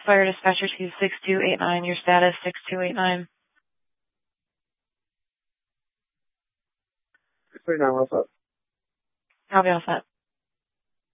Fire dispatcher to 6289. Your status 6289. 639, what's up? Copy, all set.